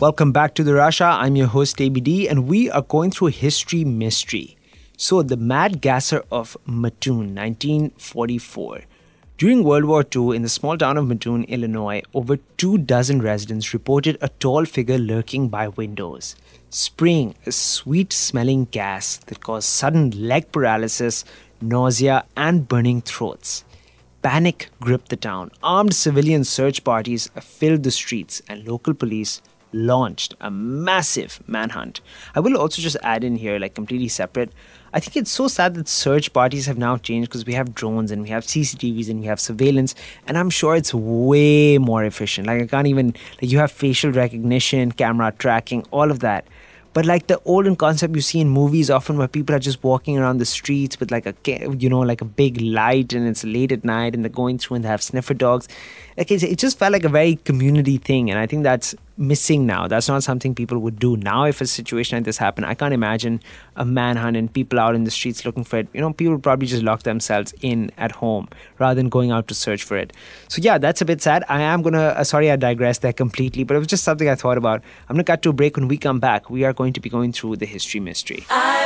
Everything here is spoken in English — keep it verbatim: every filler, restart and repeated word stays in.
Welcome back to the Rasha. I'm your host A B D, and we are going through history mystery. So, the Mad Gasser of Mattoon, nineteen forty-four. During World War Two, in the small town of Mattoon, Illinois, over two dozen residents reported a tall figure lurking by windows, spraying a sweet-smelling gas that caused sudden leg paralysis, nausea, and burning throats. Panic gripped the town. Armed civilian search parties filled the streets, and local police launched a massive manhunt. I will also just add in here, like completely separate, I think it's so sad that search parties have now changed because we have drones and we have C C T Vs and we have surveillance, and I'm sure it's way more efficient. Like I can't even, like you have facial recognition, camera tracking, all of that. But like the olden concept you see in movies often where people are just walking around the streets with like a, you know, like a big light and it's late at night and they're going through and they have sniffer dogs. Like it just felt like a very community thing. And I think that's missing now. That's not something people would do now if a situation like this happened. I can't imagine a manhunt and people out in the streets looking for it. You know, people would probably just lock themselves in at home rather than going out to search for it. So yeah, that's a bit sad. I am going to, uh, sorry I digressed there completely, but it was just something I thought about. I'm going to cut to a break. When we come back, we are going to be going through the history mystery. I